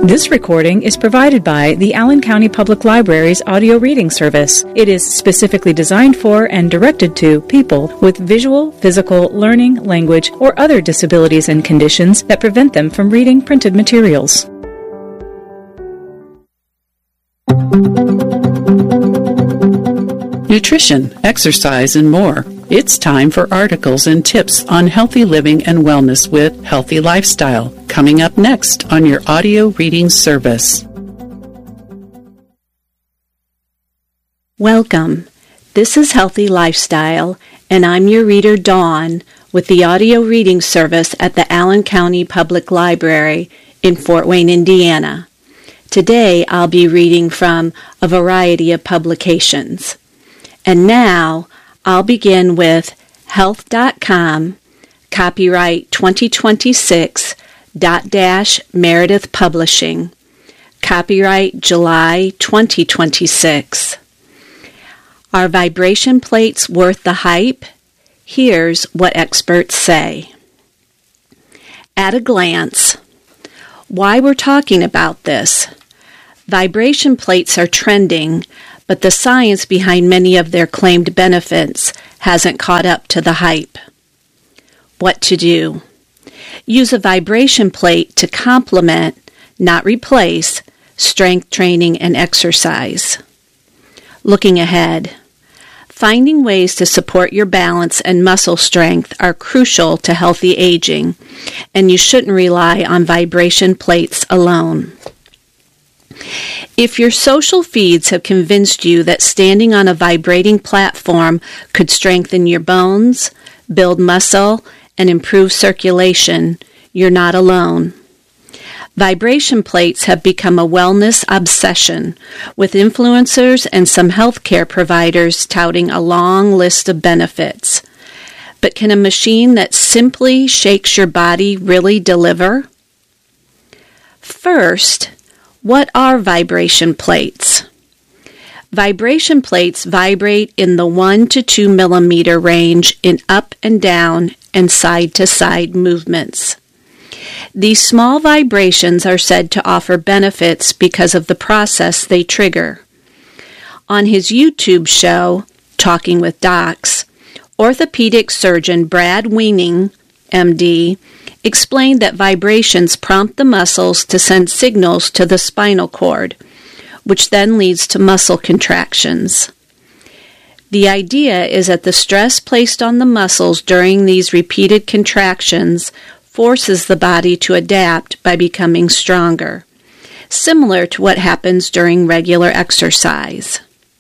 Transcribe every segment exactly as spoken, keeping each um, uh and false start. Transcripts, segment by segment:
This recording is provided by the Allen County Public Library's audio reading service. It is specifically designed for and directed to people with visual, physical, learning, language, or other disabilities and conditions that prevent them from reading printed materials. Nutrition, exercise, and more. It's time for articles and tips on healthy living and wellness with Healthy Lifestyle, coming up next on your audio reading service. Welcome. This is Healthy Lifestyle, and I'm your reader, Dawn, with the audio reading service at the Allen County Public Library in Fort Wayne, Indiana. Today, I'll be reading from a variety of publications. And now, I'll begin with health dot com, copyright twenty twenty-six, dot dash Meredith Publishing, copyright July twenty twenty-six. Are vibration plates worth the hype? Here's what experts say. At a glance, why we're talking about this. Vibration plates are trending, but the science behind many of their claimed benefits hasn't caught up to the hype. What to do? Use a vibration plate to complement, not replace, strength training and exercise. Looking ahead. Finding ways to support your balance and muscle strength are crucial to healthy aging, and you shouldn't rely on vibration plates alone. If your social feeds have convinced you that standing on a vibrating platform could strengthen your bones, build muscle, and improve circulation, you're not alone. Vibration plates have become a wellness obsession, with influencers and some healthcare providers touting a long list of benefits. But can a machine that simply shakes your body really deliver? First, what are vibration plates? Vibration plates vibrate in the one to two millimeter range in up and down and side to side movements. These small vibrations are said to offer benefits because of the process they trigger. On his YouTube show, Talking with Docs, orthopedic surgeon Brad Weening, M D, explained that vibrations prompt the muscles to send signals to the spinal cord, which then leads to muscle contractions. The idea is that the stress placed on the muscles during these repeated contractions forces the body to adapt by becoming stronger, similar to what happens during regular exercise.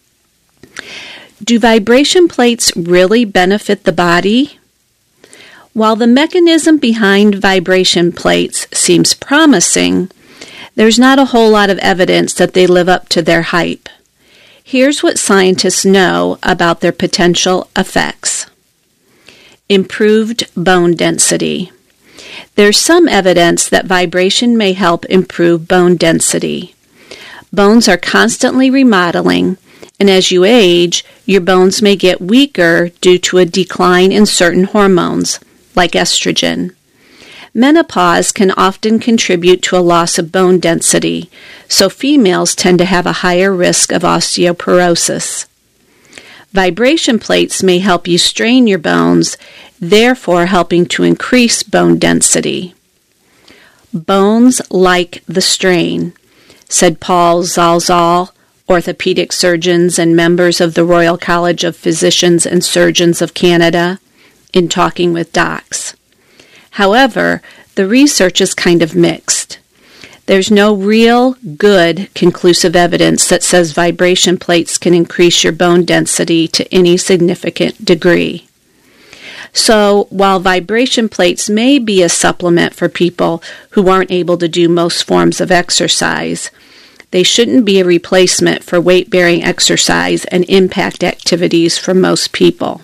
Do vibration plates really benefit the body? While the mechanism behind vibration plates seems promising, there's not a whole lot of evidence that they live up to their hype. Here's what scientists know about their potential effects. Improved bone density. There's some evidence that vibration may help improve bone density. Bones are constantly remodeling, and as you age, your bones may get weaker due to a decline in certain hormones, like estrogen. Menopause can often contribute to a loss of bone density, so females tend to have a higher risk of osteoporosis. Vibration plates may help you strain your bones, therefore helping to increase bone density. Bones like the strain, said Paul Zalzal, orthopedic surgeons and members of the Royal College of Physicians and Surgeons of Canada, in Talking with Docs. However, the research is kind of mixed. There's no real, good, conclusive evidence that says vibration plates can increase your bone density to any significant degree. So, while vibration plates may be a supplement for people who aren't able to do most forms of exercise, they shouldn't be a replacement for weight-bearing exercise and impact activities for most people.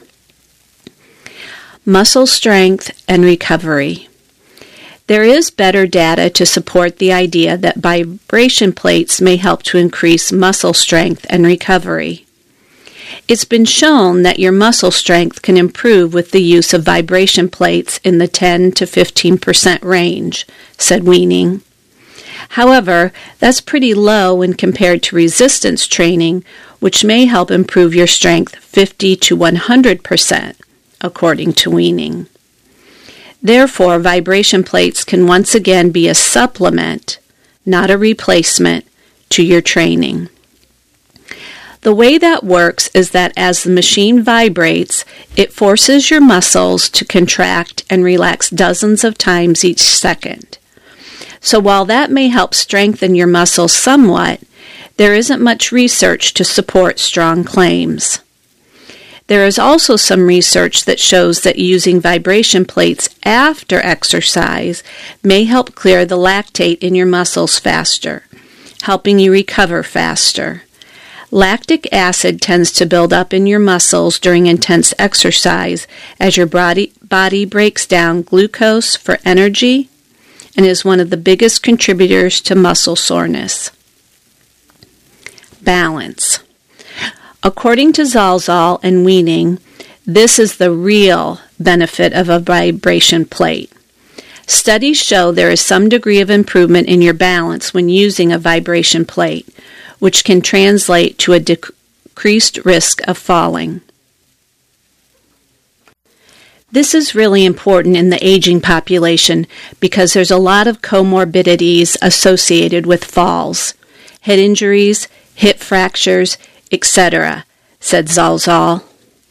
Muscle strength and recovery. There is better data to support the idea that vibration plates may help to increase muscle strength and recovery. It's been shown that your muscle strength can improve with the use of vibration plates in the ten to fifteen percent range, said Weening. However, that's pretty low when compared to resistance training, which may help improve your strength fifty to one hundred percent, according to weaning. Therefore, vibration plates can once again be a supplement, not a replacement, to your training. The way that works is that as the machine vibrates, it forces your muscles to contract and relax dozens of times each second. So while that may help strengthen your muscles somewhat, there isn't much research to support strong claims. There is also some research that shows that using vibration plates after exercise may help clear the lactate in your muscles faster, helping you recover faster. Lactic acid tends to build up in your muscles during intense exercise as your body, body breaks down glucose for energy and is one of the biggest contributors to muscle soreness. Balance. According to Zalzal and weaning, this is the real benefit of a vibration plate. Studies show there is some degree of improvement in your balance when using a vibration plate, which can translate to a decreased risk of falling. This is really important in the aging population because there's a lot of comorbidities associated with falls, head injuries, hip fractures, et cetera, said Zalzal.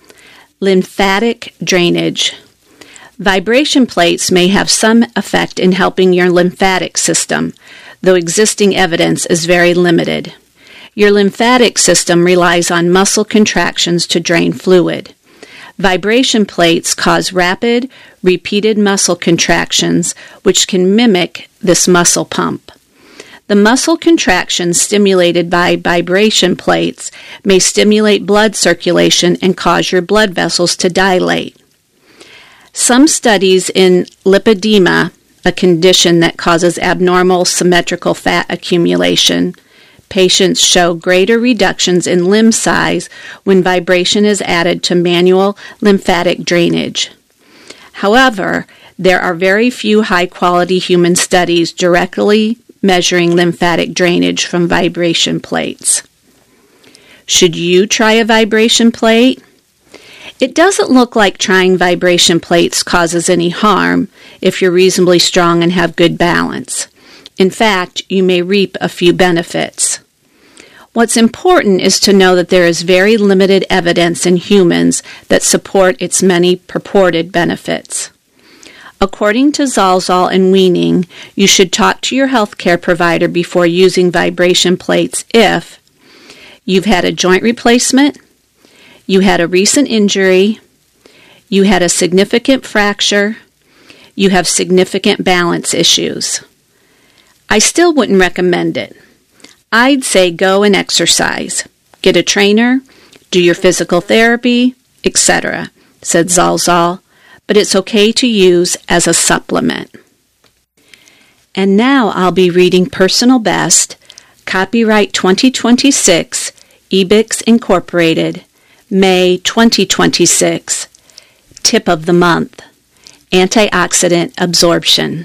Lymphatic drainage. Vibration plates may have some effect in helping your lymphatic system, though existing evidence is very limited. Your lymphatic system relies on muscle contractions to drain fluid. Vibration plates cause rapid, repeated muscle contractions, which can mimic this muscle pump. The muscle contractions stimulated by vibration plates may stimulate blood circulation and cause your blood vessels to dilate. Some studies in lipedema, a condition that causes abnormal symmetrical fat accumulation, patients show greater reductions in limb size when vibration is added to manual lymphatic drainage. However, there are very few high-quality human studies directly measuring lymphatic drainage from vibration plates. Should you try a vibration plate? It doesn't look like trying vibration plates causes any harm if you're reasonably strong and have good balance. In fact, you may reap a few benefits. What's important is to know that there is very limited evidence in humans that support its many purported benefits. According to Zalzal and weaning, you should talk to your healthcare provider before using vibration plates if you've had a joint replacement, you had a recent injury, you had a significant fracture, you have significant balance issues. I still wouldn't recommend it. I'd say go and exercise, get a trainer, do your physical therapy, et cetera, said Zalzal, but it's okay to use as a supplement. And now I'll be reading Personal Best, copyright twenty twenty-six, Ebix Incorporated, May twenty twenty-six, Tip of the Month, Antioxidant Absorption.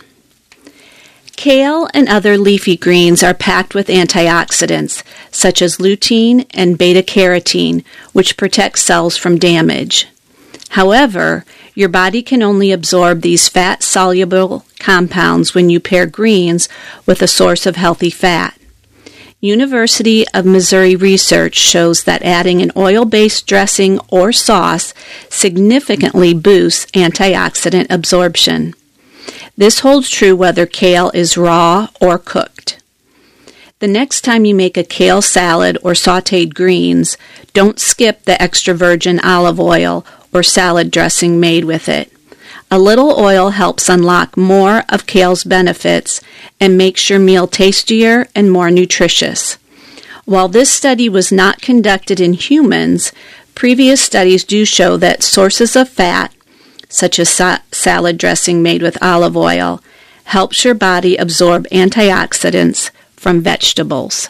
Kale and other leafy greens are packed with antioxidants, such as lutein and beta-carotene, which protect cells from damage. However, your body can only absorb these fat-soluble compounds when you pair greens with a source of healthy fat. University of Missouri research shows that adding an oil-based dressing or sauce significantly boosts antioxidant absorption. This holds true whether kale is raw or cooked. The next time you make a kale salad or sautéed greens, don't skip the extra virgin olive oil or salad dressing made with it. A little oil helps unlock more of kale's benefits and makes your meal tastier and more nutritious. While this study was not conducted in humans, previous studies do show that sources of fat, such as sa- salad dressing made with olive oil, helps your body absorb antioxidants from vegetables.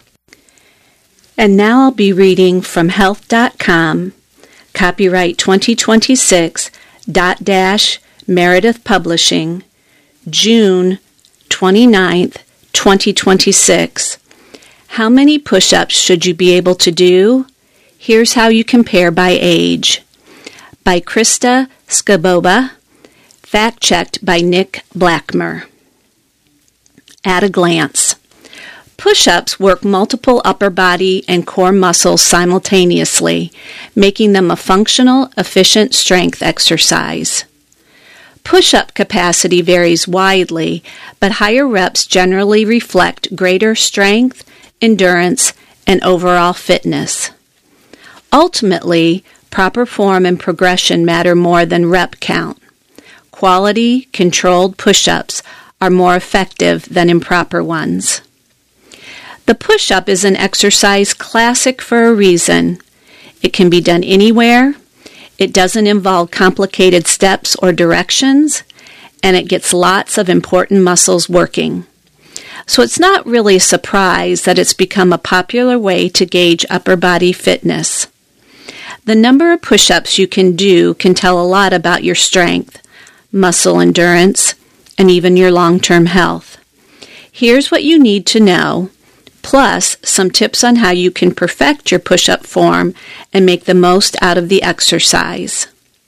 And now I'll be reading from health dot com, copyright twenty twenty-six, Dot Dash Meredith Publishing, June twenty-ninth, twenty twenty-six. How many push-ups should you be able to do? Here's how you compare by age. By Krista Skaboba, fact-checked by Nick Blackmer. At a glance. Push-ups work multiple upper body and core muscles simultaneously, making them a functional, efficient strength exercise. Push-up capacity varies widely, but higher reps generally reflect greater strength, endurance, and overall fitness. Ultimately, proper form and progression matter more than rep count. Quality, controlled push-ups are more effective than improper ones. The push-up is an exercise classic for a reason. It can be done anywhere, it doesn't involve complicated steps or directions, and it gets lots of important muscles working. So it's not really a surprise that it's become a popular way to gauge upper body fitness. The number of push-ups you can do can tell a lot about your strength, muscle endurance, and even your long-term health. Here's what you need to know, plus some tips on how you can perfect your push-up form and make the most out of the exercise.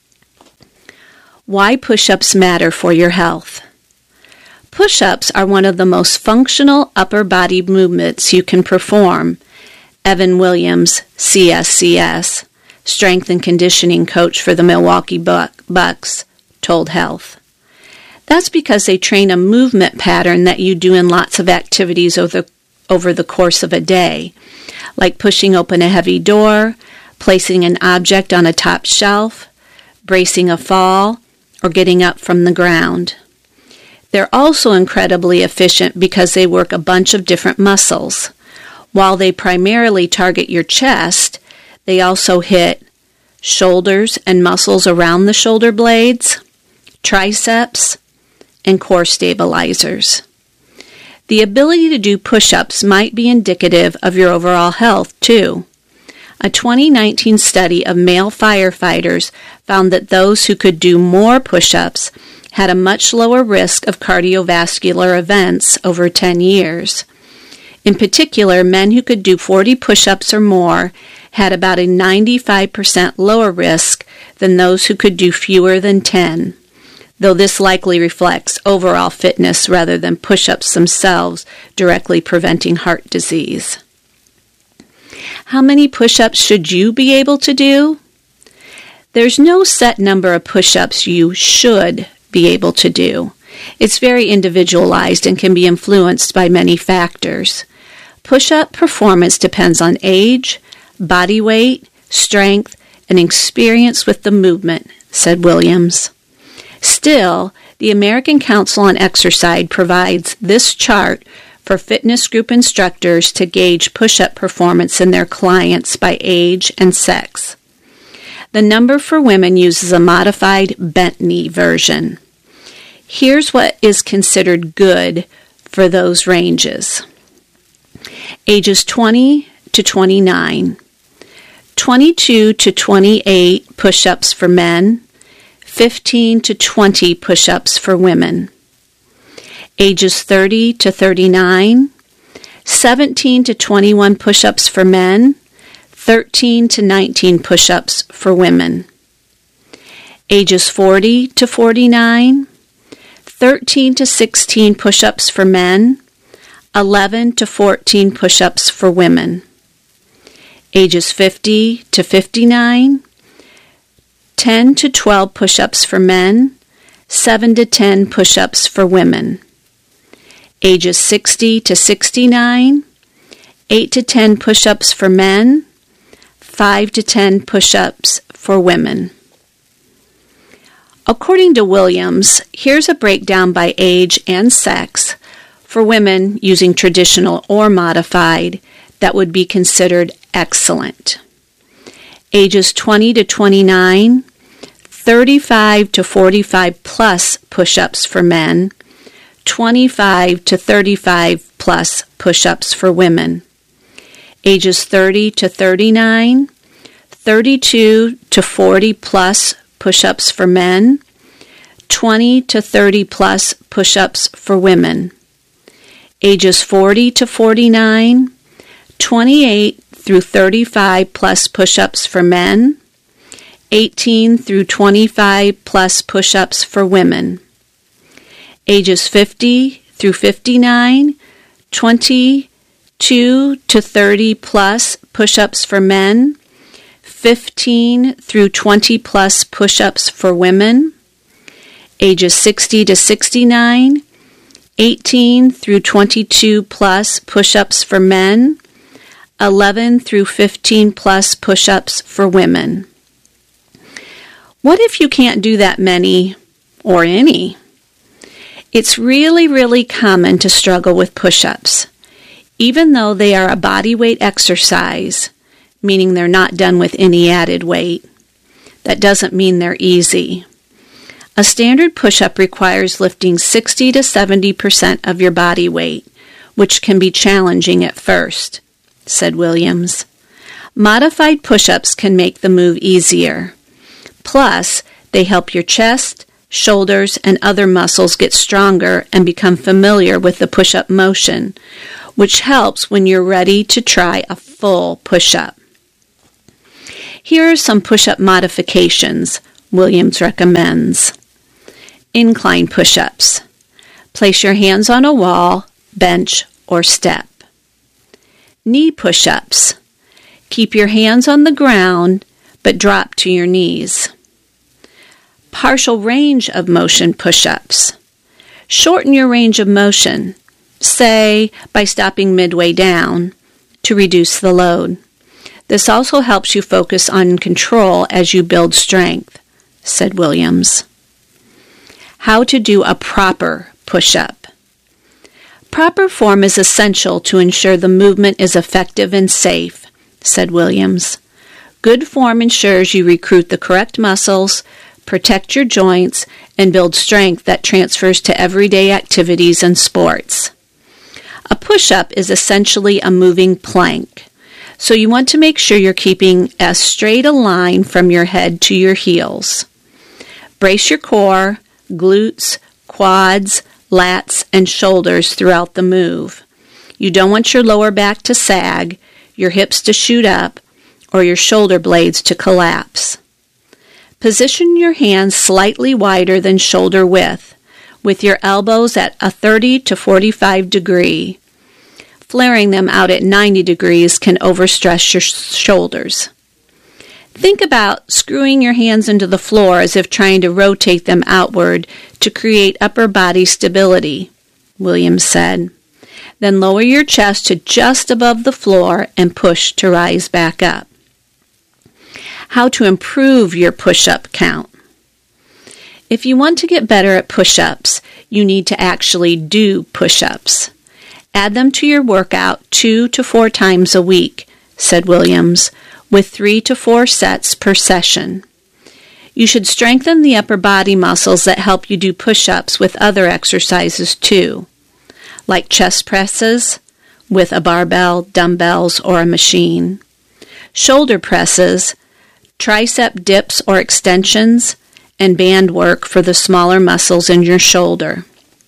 Why push-ups matter for your health. Push-ups are one of the most functional upper body movements you can perform. Evan Williams, C S C S, strength and conditioning coach for the Milwaukee Bucks, told Health. That's because they train a movement pattern that you do in lots of activities over, over the course of a day, like pushing open a heavy door, placing an object on a top shelf, bracing a fall, or getting up from the ground. They're also incredibly efficient because they work a bunch of different muscles. While they primarily target your chest, they also hit shoulders and muscles around the shoulder blades, triceps, and core stabilizers. The ability to do push-ups might be indicative of your overall health, too. A twenty nineteen study of male firefighters found that those who could do more push-ups had a much lower risk of cardiovascular events over ten years. In particular, men who could do forty push-ups or more had about a ninety-five percent lower risk than those who could do fewer than ten, though this likely reflects overall fitness rather than push-ups themselves directly preventing heart disease. How many push-ups should you be able to do? There's no set number of push-ups you should be able to do. It's very individualized and can be influenced by many factors. Push-up performance depends on age, body weight, strength, and experience with the movement, said Williams. Still, the American Council on Exercise provides this chart for fitness group instructors to gauge push-up performance in their clients by age and sex. The number for women uses a modified bent knee version. Here's what is considered good for those ranges. Ages twenty to twenty-nine, twenty-two to twenty-eight push-ups for men, fifteen to twenty push-ups for women. Ages thirty to thirty-nine, seventeen to twenty-one push-ups for men, thirteen to nineteen push-ups for women. Ages forty to forty-nine, thirteen to sixteen push-ups for men, eleven to fourteen push-ups for women. Ages fifty to fifty-nine, ten to twelve push-ups for men, seven to ten push-ups for women. Ages sixty to sixty-nine, eight to ten push-ups for men, five to ten push-ups for women. According to Williams, here's a breakdown by age and sex for women using traditional or modified that would be considered excellent. Ages twenty to twenty-nine, thirty-five to forty-five plus push-ups for men, twenty-five to thirty-five plus push-ups for women. Ages thirty to thirty-nine, thirty-two to forty plus push-ups for men, twenty to thirty plus push-ups for women. ages forty to forty-nine, twenty-eight through thirty-five plus push-ups for men, eighteen through twenty-five plus push-ups for women. Ages fifty through fifty-nine, twenty-two to thirty plus push-ups for men, fifteen through twenty plus push-ups for women. Ages sixty to sixty-nine, eighteen through twenty-two plus push-ups for men, eleven through fifteen plus push-ups for women. What if you can't do that many or any? It's really, really common to struggle with push-ups. Even though they are a body weight exercise, meaning they're not done with any added weight, that doesn't mean they're easy. A standard push-up requires lifting sixty to seventy percent of your body weight, which can be challenging at first, said Williams. Modified push-ups can make the move easier. Plus, they help your chest, shoulders, and other muscles get stronger and become familiar with the push-up motion, which helps when you're ready to try a full push-up. Here are some push-up modifications Williams recommends. Incline push-ups. Place your hands on a wall, bench, or step. Knee push-ups. Keep your hands on the ground, but drop to your knees. Partial range of motion push-ups. Shorten your range of motion, say by stopping midway down, to reduce the load. This also helps you focus on control as you build strength, said Williams. How to do a proper push-up. Proper form is essential to ensure the movement is effective and safe, said Williams. Good form ensures you recruit the correct muscles, protect your joints, and build strength that transfers to everyday activities and sports. A push-up is essentially a moving plank, so you want to make sure you're keeping as straight a line from your head to your heels. Brace your core, glutes, quads, lats, and shoulders throughout the move. You don't want your lower back to sag, your hips to shoot up, or your shoulder blades to collapse. Position your hands slightly wider than shoulder width, with your elbows at a thirty to forty-five degree. Flaring them out at ninety degrees can overstress your shoulders. Think about screwing your hands into the floor as if trying to rotate them outward to create upper body stability, Williams said. Then lower your chest to just above the floor and push to rise back up. How to improve your push-up count. If you want to get better at push-ups, you need to actually do push-ups. Add them to your workout two to four times a week, said Williams, with three to four sets per session. You should strengthen the upper body muscles that help you do push-ups with other exercises too, like chest presses with a barbell, dumbbells, or a machine, shoulder presses, tricep dips or extensions, and band work for the smaller muscles in your shoulder.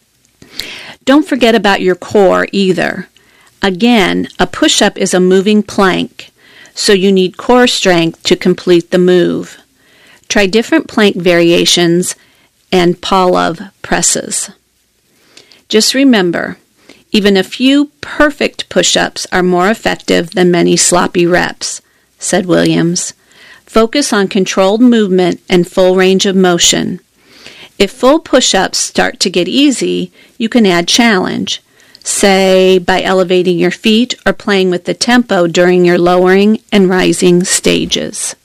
Don't forget about your core either. Again, a push-up is a moving plank, so you need core strength to complete the move. Try different plank variations and Pavlov presses. Just remember, even a few perfect push-ups are more effective than many sloppy reps, said Williams. Focus on controlled movement and full range of motion. If full push-ups start to get easy, you can add challenge, say by elevating your feet or playing with the tempo during your lowering and rising stages.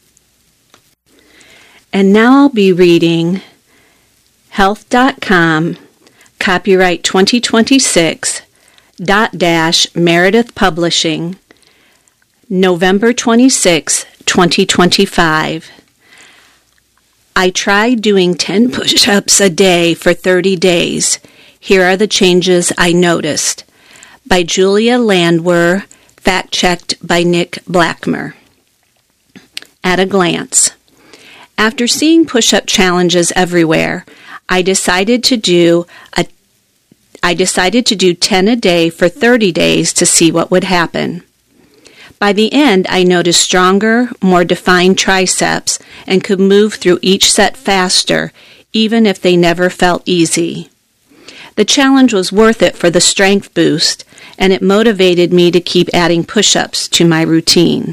And now I'll be reading health dot com, copyright twenty twenty-six, dot dash Meredith Publishing, November twenty-sixth, twenty twenty-five. I tried doing ten push-ups a day for thirty days. Here are the changes I noticed. By Julia Landwehr, fact-checked by Nick Blackmer. At a glance. After seeing push-up challenges everywhere, I decided to do a, I decided to do ten a day for thirty days to see what would happen. By the end, I noticed stronger, more defined triceps and could move through each set faster, even if they never felt easy. The challenge was worth it for the strength boost, and it motivated me to keep adding push-ups to my routine.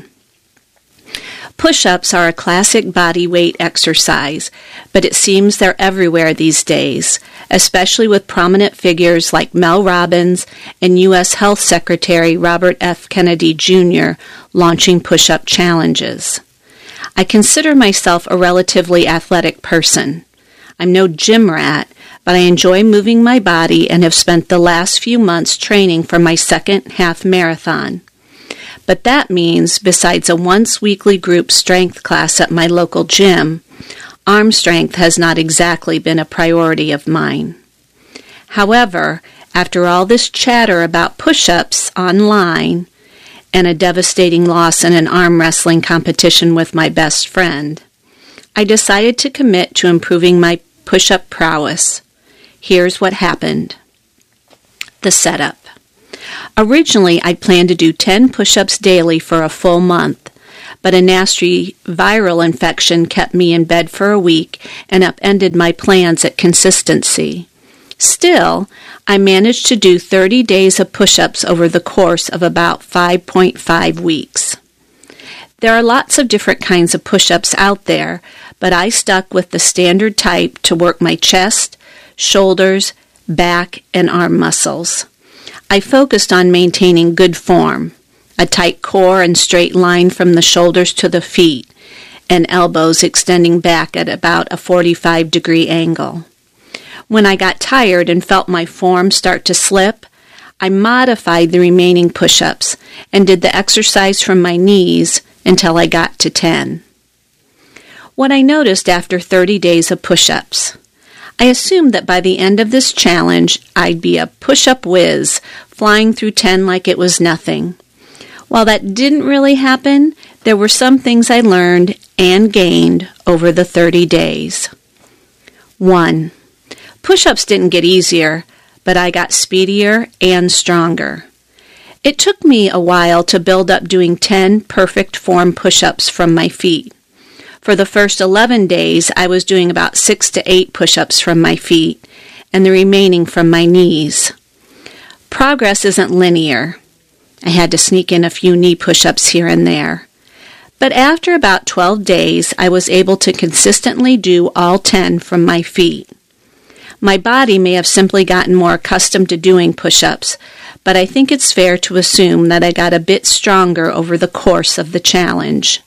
Push-ups are a classic body weight exercise, but it seems they're everywhere these days, especially with prominent figures like Mel Robbins and U S Health Secretary Robert F. Kennedy Junior launching push-up challenges. I consider myself a relatively athletic person. I'm no gym rat, but I enjoy moving my body and have spent the last few months training for my second half marathon. But that means, besides a once-weekly group strength class at my local gym, arm strength has not exactly been a priority of mine. However, after all this chatter about push-ups online and a devastating loss in an arm wrestling competition with my best friend, I decided to commit to improving my push-up prowess. Here's what happened. The setup. Originally, I'd planned to do ten push-ups daily for a full month, but a nasty viral infection kept me in bed for a week and upended my plans at consistency. Still, I managed to do thirty days of push-ups over the course of about five point five weeks. There are lots of different kinds of push-ups out there, but I stuck with the standard type to work my chest, shoulders, back, and arm muscles. I focused on maintaining good form, a tight core and straight line from the shoulders to the feet, and elbows extending back at about a forty-five degree angle. When I got tired and felt my form start to slip, I modified the remaining push-ups and did the exercise from my knees until I got to ten. What I noticed after thirty days of push-ups. I assumed that by the end of this challenge, I'd be a push-up whiz, flying through ten like it was nothing. While that didn't really happen, there were some things I learned and gained over the thirty days. One. Push-ups didn't get easier, but I got speedier and stronger. It took me a while to build up doing ten perfect form push-ups from my feet. For the first eleven days, I was doing about six to eight push-ups from my feet, and the remaining from my knees. Progress isn't linear. I had to sneak in a few knee push-ups here and there. But after about twelve days, I was able to consistently do all ten from my feet. My body may have simply gotten more accustomed to doing push-ups, but I think it's fair to assume that I got a bit stronger over the course of the challenge.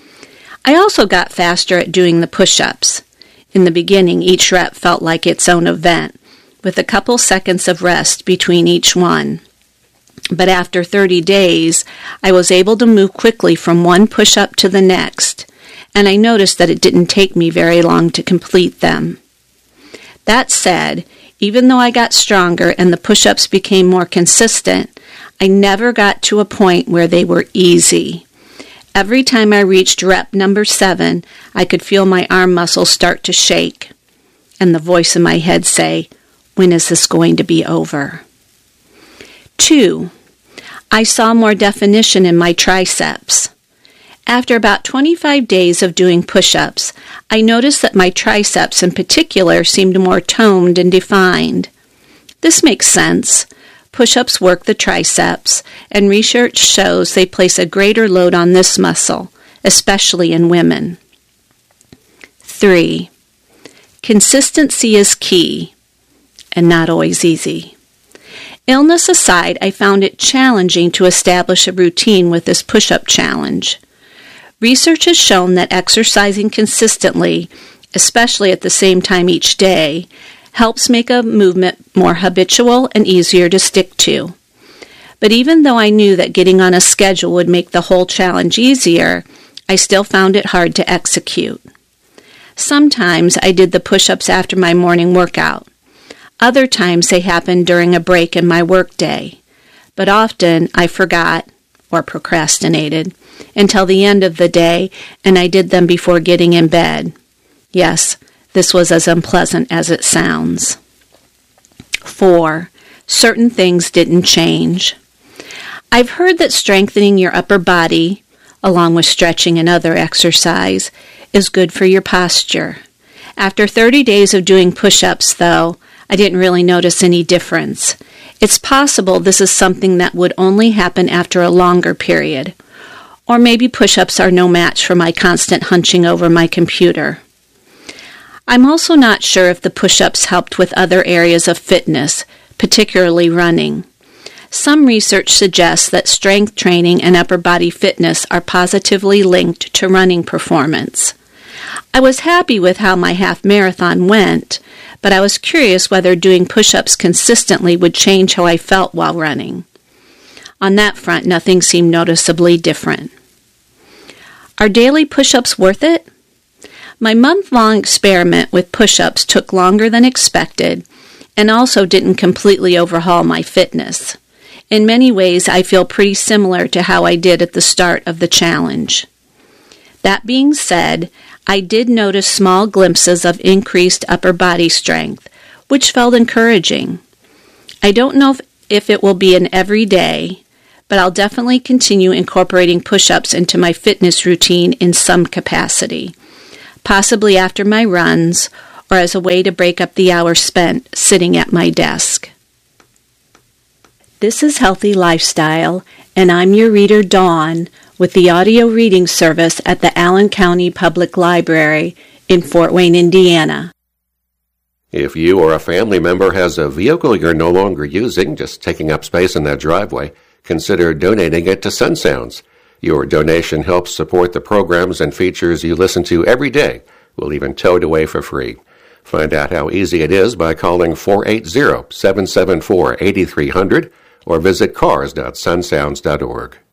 I also got faster at doing the push-ups. In the beginning, each rep felt like its own event, with a couple seconds of rest between each one. But after thirty days, I was able to move quickly from one push-up to the next, and I noticed that it didn't take me very long to complete them. That said, even though I got stronger and the push-ups became more consistent, I never got to a point where they were easy. Every time I reached rep number seven, I could feel my arm muscles start to shake, and the voice in my head say, "When is this going to be over?" Two, I saw more definition in my triceps. After about twenty-five days of doing push-ups, I noticed that my triceps in particular seemed more toned and defined. This makes sense. Push-ups work the triceps, and research shows they place a greater load on this muscle, especially in women. Three, consistency is key, and not always easy. Illness aside, I found it challenging to establish a routine with this push-up challenge. Research has shown that exercising consistently, especially at the same time each day, helps make a movement more habitual and easier to stick to. But even though I knew that getting on a schedule would make the whole challenge easier, I still found it hard to execute. Sometimes I did the push-ups after my morning workout. Other times they happened during a break in my workday. But often I forgot, or procrastinated, until the end of the day, and I did them before getting in bed. Yes, this was as unpleasant as it sounds. Four, certain things didn't change. I've heard that strengthening your upper body, along with stretching and other exercise, is good for your posture. After thirty days of doing push-ups, though, I didn't really notice any difference. It's possible this is something that would only happen after a longer period. Or maybe push-ups are no match for my constant hunching over my computer. I'm also not sure if the push-ups helped with other areas of fitness, particularly running. Some research suggests that strength training and upper body fitness are positively linked to running performance. I was happy with how my half marathon went, but I was curious whether doing push-ups consistently would change how I felt while running. On that front, nothing seemed noticeably different. Are daily push-ups worth it? My month-long experiment with push-ups took longer than expected and also didn't completely overhaul my fitness. In many ways, I feel pretty similar to how I did at the start of the challenge. That being said, I did notice small glimpses of increased upper body strength, which felt encouraging. I don't know if, if it will be an everyday, but I'll definitely continue incorporating push-ups into my fitness routine in some capacity, possibly after my runs or as a way to break up the hours spent sitting at my desk. This is Healthy Lifestyle, and I'm your reader, Dawn, with the audio reading service at the Allen County Public Library in Fort Wayne, Indiana. If you or a family member has a vehicle you're no longer using, just taking up space in that driveway, consider donating it to Sun Sounds. Your donation helps support the programs and features you listen to every day. We'll even tow it away for free. Find out how easy it is by calling four eight zero, seven seven four, eight three zero zero or visit cars dot sun sounds dot org.